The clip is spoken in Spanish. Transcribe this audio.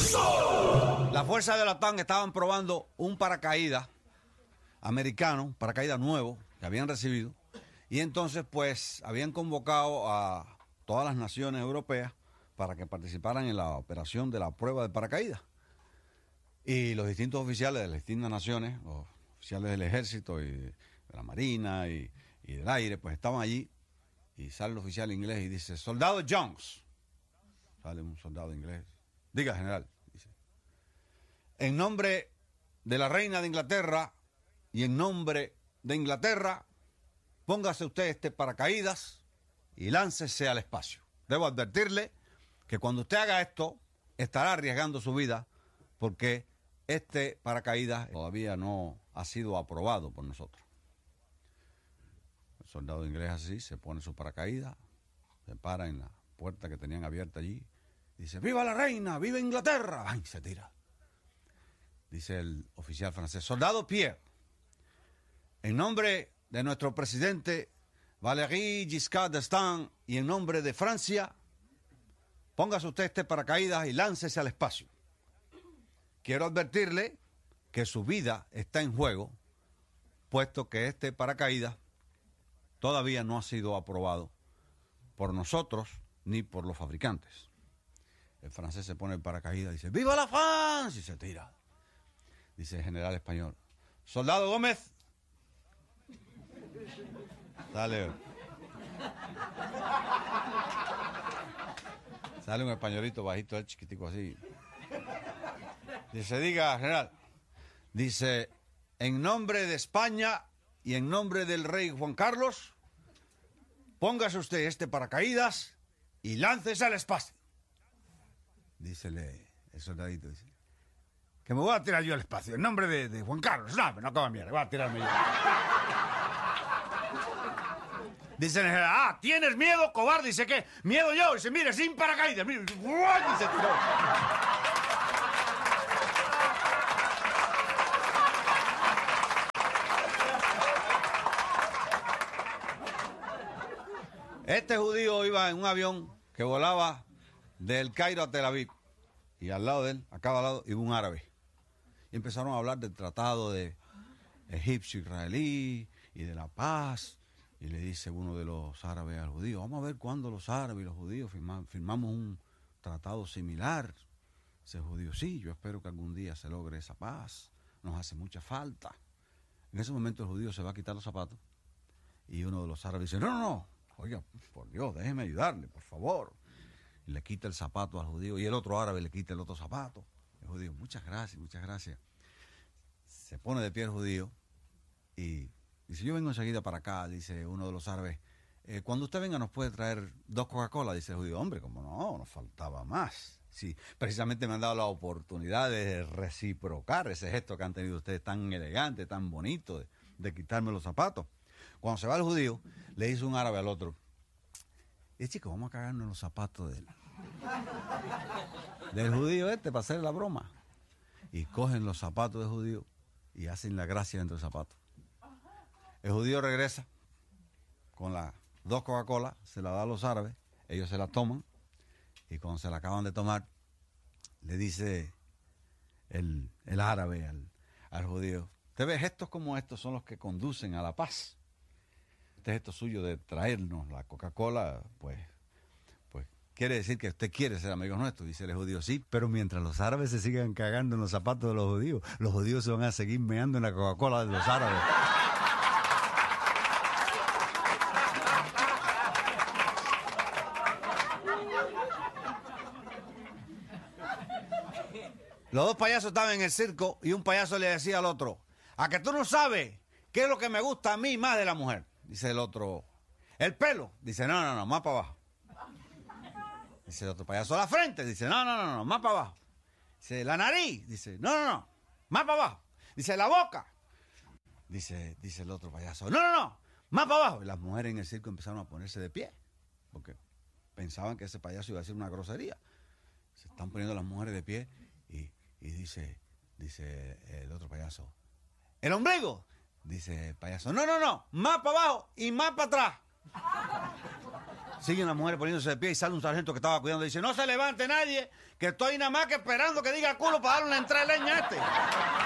Las fuerzas de la OTAN estaban probando un paracaídas americano, un paracaídas nuevo que habían recibido, y entonces pues habían convocado a todas las naciones europeas para que participaran en la operación de la prueba de paracaídas. Y los distintos oficiales de las distintas naciones, los oficiales del ejército y de la marina y del aire, pues estaban allí, y sale el oficial inglés y dice: soldado Jones. Sale un soldado inglés. Diga, general. Dice: en nombre de la reina de Inglaterra y en nombre de Inglaterra, póngase usted este paracaídas y láncese al espacio. Debo advertirle que cuando usted haga esto, estará arriesgando su vida, porque este paracaídas todavía no ha sido aprobado por nosotros. El soldado inglés así se pone su paracaídas, se para en la puerta que tenían abierta allí, dice: ¡viva la reina! ¡Viva Inglaterra! ¡Ay! Se tira. Dice el oficial francés: soldado Pierre, en nombre de nuestro presidente Valéry Giscard d'Estaing y en nombre de Francia, póngase usted este paracaídas y láncese al espacio. Quiero advertirle que su vida está en juego, puesto que este paracaídas todavía no ha sido aprobado por nosotros ni por los fabricantes. El francés se pone el paracaídas y dice: ¡viva la France! Y se tira. Dice el general español: soldado Gómez. Sale un españolito bajito, chiquitico así. Dice: diga, general. Dice: en nombre de España y en nombre del rey Juan Carlos, póngase usted este paracaídas y láncese al espacio. Dícele el soldadito, dice: que me voy a tirar yo al espacio en nombre de Juan Carlos. No, no acaba mierda, voy a tirarme yo. Dice el general: ah, ¿tienes miedo, cobarde? Dice: ¿qué? Miedo yo. Dice: mire, sin paracaídas. Mire. Y se tiró. Este judío iba en un avión que volaba del Cairo a Tel Aviv, y al lado de él, a cada lado, iba un árabe. Y empezaron a hablar del tratado de egipcio-israelí y de la paz. Y le dice uno de los árabes al judío: vamos a ver cuándo los árabes y los judíos firmamos un tratado similar. Ese judío: sí, yo espero que algún día se logre esa paz. Nos hace mucha falta. En ese momento el judío se va a quitar los zapatos y uno de los árabes dice: no, no, no, oiga, por Dios, déjeme ayudarle, por favor. Y le quita el zapato al judío y el otro árabe le quita el otro zapato. El judío: muchas gracias, muchas gracias. Se pone de pie el judío y dice: yo vengo enseguida para acá. Dice uno de los árabes: cuando usted venga nos puede traer 2 Coca-Cola. Dice el judío: hombre, como no, nos faltaba más. Sí, precisamente me han dado la oportunidad de reciprocar ese gesto que han tenido ustedes tan elegante, tan bonito, de quitarme los zapatos. Cuando se va el judío, le dice un árabe al otro: chico, vamos a cagarnos en los zapatos del judío para hacer la broma. Y cogen los zapatos del judío y hacen la gracia dentro del zapato. El judío regresa con las 2 Coca-Cola, se la da a los árabes, ellos se la toman, y cuando se la acaban de tomar, le dice el árabe al judío: usted ve, gestos como estos son los que conducen a la paz. Este gesto suyo de traernos la Coca-Cola, pues quiere decir que usted quiere ser amigo nuestro. Dice el judío: sí, pero mientras los árabes se sigan cagando en los zapatos de los judíos se van a seguir meando en la Coca-Cola de los árabes. Los 2 payasos estaban en el circo y un payaso le decía al otro: ¿a que tú no sabes qué es lo que me gusta a mí más de la mujer? Dice el otro: el pelo. Dice: no, más para abajo. Dice el otro payaso: la frente. Dice: no, más para abajo. Dice: la nariz. Dice: no, más para abajo. Dice: la boca. Dice el otro payaso: no, más para abajo. Y las mujeres en el circo empezaron a ponerse de pie, porque pensaban que ese payaso iba a decir una grosería. Se están poniendo las mujeres de pie y dice el otro payaso: ¿el ombligo? Dice el payaso: no, más para abajo y más para atrás. Siguen las mujeres poniéndose de pie y sale un sargento que estaba cuidando y dice, no se levante nadie, que estoy nada más que esperando que diga culo para darle una entrada de leña a este.